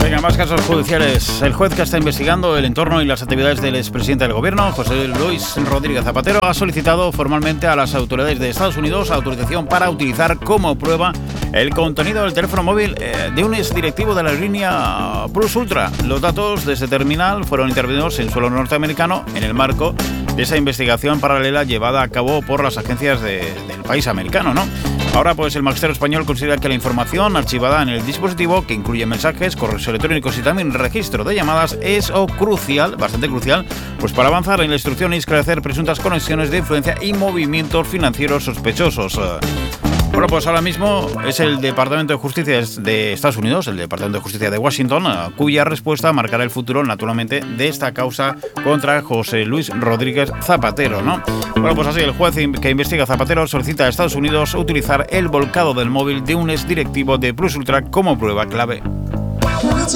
Venga, más casos judiciales. El juez que está investigando el entorno y las actividades del expresidente del gobierno, José Luis Rodríguez Zapatero, ha solicitado formalmente a las autoridades de Estados Unidos autorización para utilizar como prueba el contenido del teléfono móvil de un exdirectivo de la aerolínea Plus Ultra. Los datos de ese terminal fueron intervenidos en suelo norteamericano en el marco de esa investigación paralela llevada a cabo por las agencias del país americano, ¿no? Ahora, pues, el magistrado español considera que la información archivada en el dispositivo, que incluye mensajes, correos electrónicos y también registro de llamadas, es crucial, bastante crucial, pues para avanzar en la instrucción y esclarecer presuntas conexiones de influencia y movimientos financieros sospechosos. Bueno, pues ahora mismo es el Departamento de Justicia de Estados Unidos, el Departamento de Justicia de Washington, cuya respuesta marcará el futuro, naturalmente, de esta causa contra José Luis Rodríguez Zapatero, ¿no? Bueno, pues así, el juez que investiga a Zapatero solicita a Estados Unidos utilizar el volcado del móvil de un exdirectivo de Plus Ultra como prueba clave.